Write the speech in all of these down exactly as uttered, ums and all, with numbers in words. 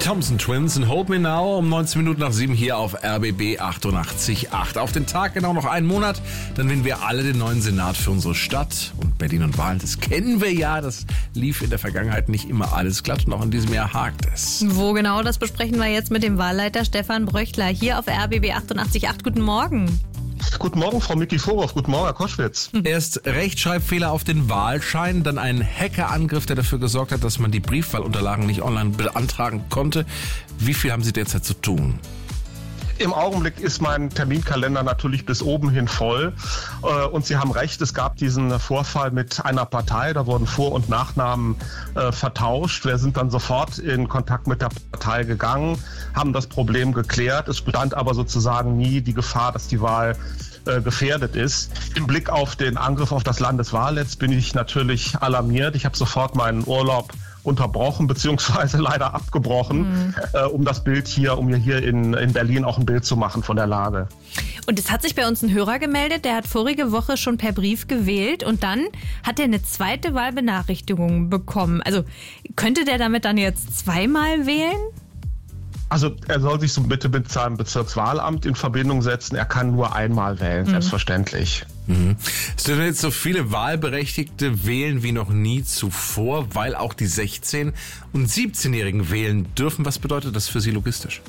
Thompson Twins und Hold Me Now um neunzehn Minuten nach sieben hier auf R B B achtundachtzig Komma acht. Auf den Tag genau noch einen Monat, dann wählen wir alle den neuen Senat für unsere Stadt. Und Berlin und Wahlen, das kennen wir ja, das lief in der Vergangenheit nicht immer alles glatt und auch in diesem Jahr hakt es. Wo genau, das besprechen wir jetzt mit dem Wahlleiter Stefan Bröchler hier auf R B B achtundachtzig Komma acht. Guten Morgen. Guten Morgen, Frau Miki Vorhoff. Guten Morgen, Herr Koschwitz. Erst Rechtschreibfehler auf den Wahlschein, dann ein Hackerangriff, der dafür gesorgt hat, dass man die Briefwahlunterlagen nicht online beantragen konnte. Wie viel haben Sie derzeit zu tun? Im Augenblick ist mein Terminkalender natürlich bis oben hin voll. Und Sie haben recht, es gab diesen Vorfall mit einer Partei. Da wurden Vor- und Nachnamen äh, vertauscht. Wir sind dann sofort in Kontakt mit der Partei gegangen, haben das Problem geklärt. Es bestand aber sozusagen nie die Gefahr, dass die Wahl äh, gefährdet ist. Im Blick auf den Angriff auf das Landeswahlnetz bin ich natürlich alarmiert. Ich habe sofort meinen Urlaub unterbrochen beziehungsweise leider abgebrochen, mhm. äh, um das Bild hier, um mir hier in, in Berlin auch ein Bild zu machen von der Lage. Und es hat sich bei uns ein Hörer gemeldet, der hat vorige Woche schon per Brief gewählt und dann hat er eine zweite Wahlbenachrichtigung bekommen. Also könnte der damit dann jetzt zweimal wählen? Also er soll sich so bitte mit seinem Bezirkswahlamt in Verbindung setzen. Er kann nur einmal wählen, mhm. selbstverständlich. Mhm. Es dürfen jetzt so viele Wahlberechtigte wählen wie noch nie zuvor, weil auch die sechzehn- und siebzehnjährigen wählen dürfen. Was bedeutet das für Sie logistisch?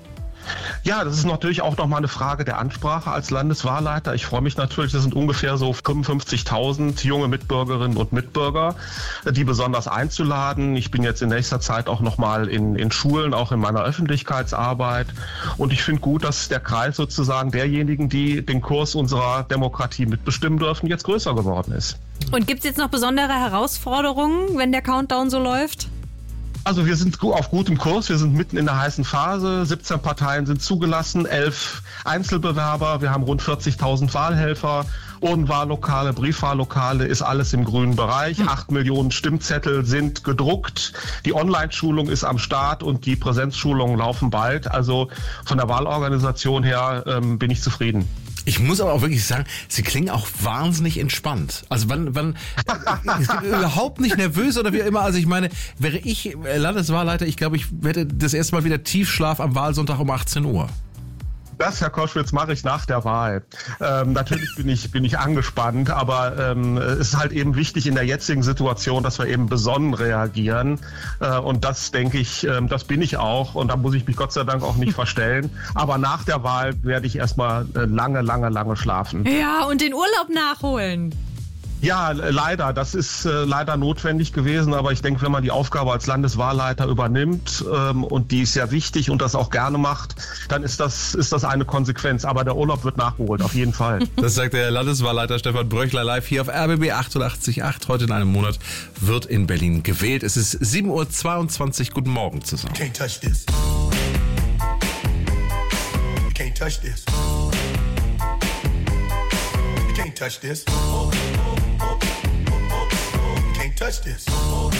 Ja, das ist natürlich auch nochmal eine Frage der Ansprache als Landeswahlleiter. Ich freue mich natürlich, das sind ungefähr so fünfundfünfzigtausend junge Mitbürgerinnen und Mitbürger, die besonders einzuladen. Ich bin jetzt in nächster Zeit auch nochmal in, in Schulen, auch in meiner Öffentlichkeitsarbeit. Und ich finde gut, dass der Kreis sozusagen derjenigen, die den Kurs unserer Demokratie mitbestimmen dürfen, jetzt größer geworden ist. Und gibt es jetzt noch besondere Herausforderungen, wenn der Countdown so läuft? Also wir sind auf gutem Kurs, wir sind mitten in der heißen Phase, siebzehn Parteien sind zugelassen, elf Einzelbewerber, wir haben rund vierzigtausend Wahlhelfer, Urnenwahllokale, Briefwahllokale, ist alles im grünen Bereich, acht Millionen Stimmzettel sind gedruckt, die Online-Schulung ist am Start und die Präsenzschulungen laufen bald, also von der Wahlorganisation her ähm, bin ich zufrieden. Ich muss aber auch wirklich sagen, Sie klingen auch wahnsinnig entspannt. Also wann, wann, ich bin überhaupt nicht nervös oder wie immer. Also ich meine, wäre ich Landeswahlleiter, ich glaube, ich hätte das erste Mal wieder Tiefschlaf am Wahlsonntag um achtzehn Uhr. Das, Herr Koschwitz, mache ich nach der Wahl. Ähm, natürlich bin ich, bin ich angespannt, aber ähm, es ist halt eben wichtig in der jetzigen Situation, dass wir eben besonnen reagieren. Äh, und das, denke ich, äh, das bin ich auch. Und da muss ich mich Gott sei Dank auch nicht verstellen. Aber nach der Wahl werde ich erstmal äh, lange, lange, lange schlafen. Ja, und den Urlaub nachholen. Ja, leider. Das ist äh, leider notwendig gewesen. Aber ich denke, wenn man die Aufgabe als Landeswahlleiter übernimmt ähm, und die ist ja wichtig und das auch gerne macht, dann ist das, ist das eine Konsequenz. Aber der Urlaub wird nachgeholt, auf jeden Fall. Das sagt der Landeswahlleiter Stefan Bröchler live hier auf R B B achtundachtzig Komma acht. Heute in einem Monat wird in Berlin gewählt. Es ist sieben Uhr zweiundzwanzig. Guten Morgen zusammen. You can't touch this. You can't touch this. You can't touch this. Touch this.